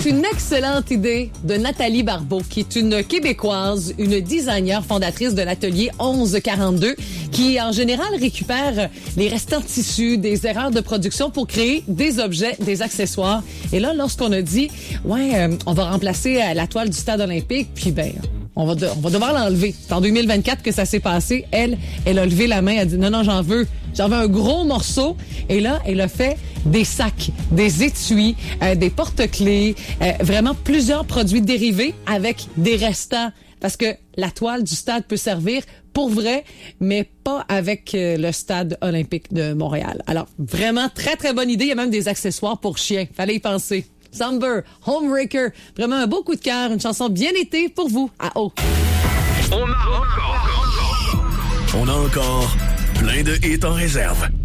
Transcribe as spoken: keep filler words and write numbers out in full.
une excellente idée de Nathalie Barbeau, qui est une Québécoise, une designer fondatrice de l'atelier onze quarante-deux, qui en général récupère les restants de tissus, des erreurs de production pour créer des objets, des accessoires. Et là, lorsqu'on a dit, ouais, euh, on va remplacer euh, la toile du stade olympique, puis ben, on va, de, on va devoir l'enlever. C'est en deux mille vingt-quatre que ça s'est passé. Elle, elle a levé la main, elle a dit, non, non, j'en veux. J'en veux un gros morceau. Et là, elle a fait des sacs, des étuis, euh, des porte-clés, euh, vraiment plusieurs produits dérivés avec des restants. Parce que la toile du stade peut servir pour vrai, mais pas avec euh, le stade olympique de Montréal. Alors, vraiment, très, très bonne idée. Il y a même des accessoires pour chiens. Fallait y penser. Somber, Homebreaker. Vraiment un beau coup de cœur. Une chanson bien été pour vous. À haut. On a encore, on a encore plein de hits en réserve.